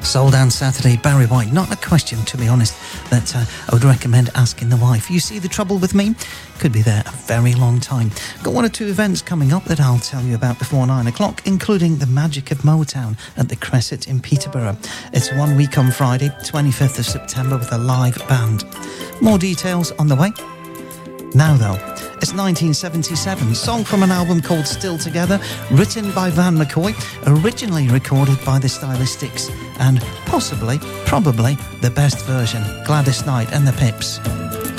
Soul Dance Saturday, Barry White. Not a question, to be honest, that I would recommend asking the wife. You see the trouble with me? Could be there a very long time. Got one or two events coming up that I'll tell you about before 9 o'clock, including the Magic of Motown at the Crescent in Peterborough. It's 1 week on Friday, 25th of September, with a live band. More details on the way. Now, though, it's 1977, song from an album called Still Together, written by Van McCoy, originally recorded by the Stylistics, and probably, the best version, Gladys Knight and the Pips.